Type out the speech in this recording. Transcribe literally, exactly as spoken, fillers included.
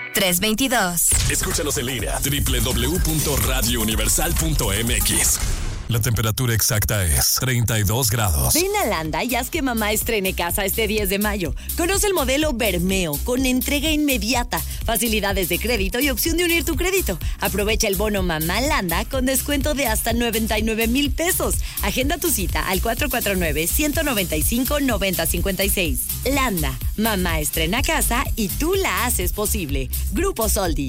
tres dos dos. Escúchanos en línea doble u doble u doble u punto radio universal punto m x. La temperatura exacta es treinta y dos grados. Ven a Landa y haz que mamá estrene casa este diez de mayo. Conoce el modelo Bermeo con entrega inmediata, facilidades de crédito y opción de unir tu crédito. Aprovecha el bono Mamá Landa con descuento de hasta noventa y nueve mil pesos. Agenda tu cita al cuatro cuatro nueve, uno nueve cinco, nueve cero cinco seis. Landa, mamá estrena casa y tú la haces posible. Grupo Soldi.